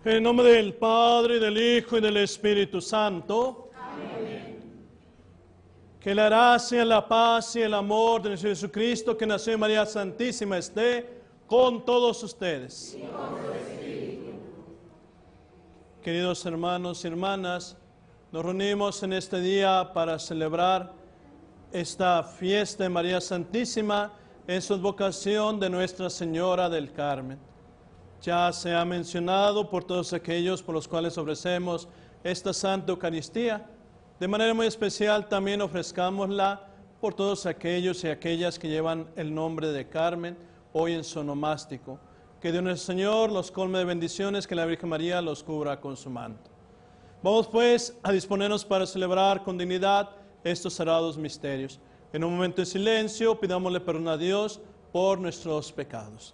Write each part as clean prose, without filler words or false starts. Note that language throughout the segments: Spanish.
En nombre del Padre, y del Hijo, y del Espíritu Santo. Amén. Que la gracia, la paz y el amor de nuestro Jesucristo, que nació en María Santísima, esté con todos ustedes. Y con su espíritu. Queridos hermanos y hermanas, nos reunimos en este día para celebrar esta fiesta de María Santísima en su advocación de Nuestra Señora del Carmen. Ya se ha mencionado por todos aquellos por los cuales ofrecemos esta Santa Eucaristía. De manera muy especial también ofrezcámosla por todos aquellos y aquellas que llevan el nombre de Carmen hoy en su onomástico. Que Dios nuestro Señor los colme de bendiciones, que la Virgen María los cubra con su manto. Vamos pues a disponernos para celebrar con dignidad estos sagrados misterios. En un momento de silencio pidámosle perdón a Dios por nuestros pecados.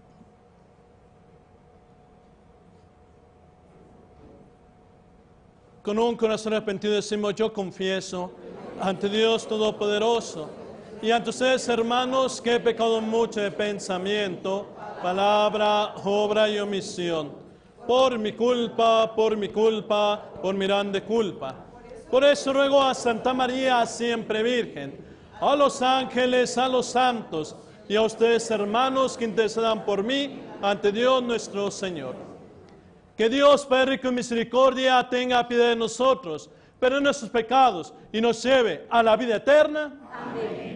Con un corazón arrepentido decimos: yo confieso ante Dios Todopoderoso y ante ustedes, hermanos, que he pecado mucho de pensamiento, palabra, obra y omisión. Por mi culpa, por mi grande culpa. Por eso ruego a Santa María, siempre Virgen, a los ángeles, a los santos y a ustedes, hermanos, que intercedan por mí ante Dios nuestro Señor. Que Dios, Padre rico en misericordia, tenga piedad de nosotros, perdone nuestros pecados y nos lleve a la vida eterna. Amén.